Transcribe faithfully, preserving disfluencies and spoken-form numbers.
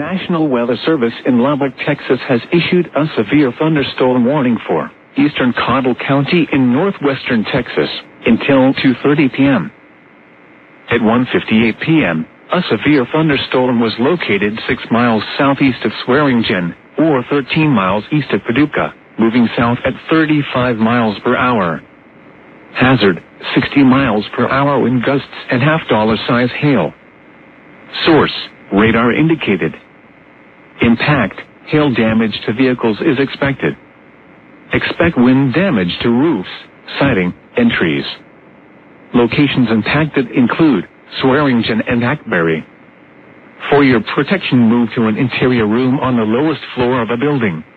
National Weather Service in Lubbock, Texas has issued a severe thunderstorm warning for eastern Cottle County in northwestern Texas until two thirty p.m. At one fifty-eight p.m., a severe thunderstorm was located six miles southeast of Swearingen, or thirteen miles east of Paducah, moving south at thirty-five miles per hour. Hazard, sixty miles per hour wind gusts and half-dollar size hail. Source, radar indicated. Impact, hail damage to vehicles is expected. Expect wind damage to roofs, siding, and trees. Locations impacted include Swearingen and Hackberry. For your protection, move to an interior room on the lowest floor of a building.